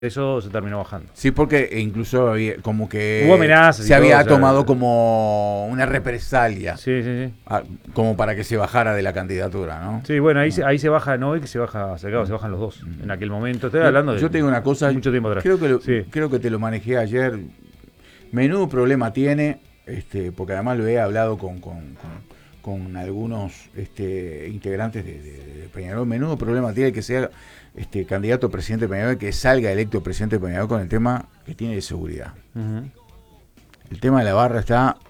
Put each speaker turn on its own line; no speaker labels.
eso se terminó bajando.
Sí, porque incluso había, como que
Hubo amenazas y
se había
todo, o sea,
tomado como una represalia,
Sí, sí, sí.
como para que se bajara de la candidatura, ¿no?
Sí, bueno, ahí se baja Novi, que se baja, se bajan los dos. En aquel momento, estoy hablando de
Yo te digo una cosa,
mucho tiempo atrás. Sí.
creo que te lo manejé ayer. Menudo problema tiene, porque además lo he hablado con algunos integrantes de Peñarol. Menudo problema tiene que sea candidato a presidente de Peñarol, que salga electo presidente de Peñarol con el tema que tiene de seguridad.
Uh-huh.
El tema de la barra está